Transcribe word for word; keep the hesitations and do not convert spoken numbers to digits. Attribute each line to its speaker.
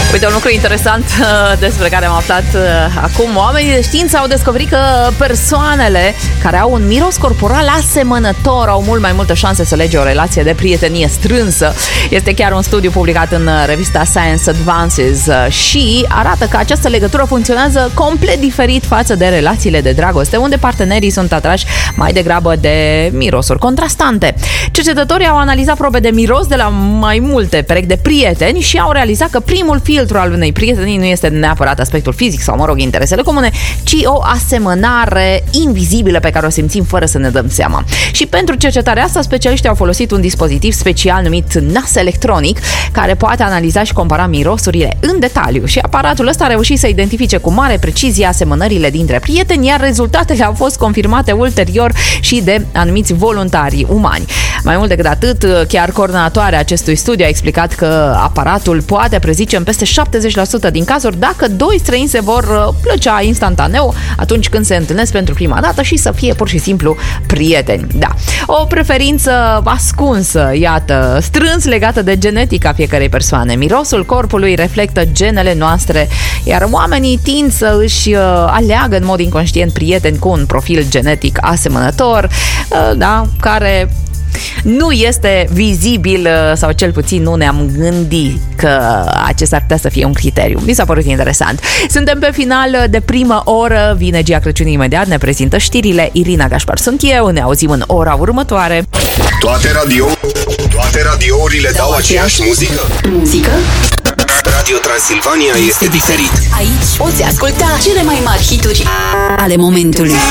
Speaker 1: Uite, un lucru interesant despre care am aflat acum. Oamenii de știință au descoperit că persoanele care au un miros corporal asemănător au mult mai multe șanse să lege o relație de prietenie strânsă. Este chiar un studiu publicat în revista Science Advances și arată că această legătură funcționează complet diferit față de relațiile de dragoste, unde partenerii sunt atrași mai degrabă de mirosuri contrastante. Cercetătorii au analizat probe de miros de la mai multe perechi de prieteni și au realizat că primul filtru al unei prietenii nu este neapărat aspectul fizic sau, mă rog, interesele comune, ci o asemănare invizibilă pe care o simțim fără să ne dăm seama. Și pentru cercetarea asta, specialiștii au folosit un dispozitiv special numit nas electronic, care poate analiza și compara mirosurile în detaliu. Și aparatul ăsta a reușit să identifice cu mare precizie asemănările dintre prieteni, iar rezultatele au fost confirmate ulterior și de anumiți voluntari umani. Mai mult decât atât, chiar coordonatoarea acestui studiu a explicat că aparatul poate prezice în peste șaptezeci la sută din cazuri dacă doi străini se vor plăcea instantaneu atunci când se întâlnesc pentru prima dată și să fie pur și simplu prieteni. Da, o preferință ascunsă, iată, strâns legată de genetica fiecărei persoane. Mirosul corpului reflectă genele noastre, iar oamenii tind să își aleagă în mod inconștient prieteni cu un profil genetic asemănător, da, care nu este vizibil, sau cel puțin nu ne-am gândit că acesta ar putea să fie un criteriu. Mi s-a părut interesant. Suntem pe final de primă oră, vine Gia Crăciun imediat, ne prezintă știrile. Irina Gașpar sunt eu, ne auzim în ora următoare.
Speaker 2: Toate radio, toate radiourile dau aceeași muzică?
Speaker 3: Muzică?
Speaker 2: Radio Transilvania este diferit.
Speaker 3: Aici poți asculta cele mai mari hituri ale momentului.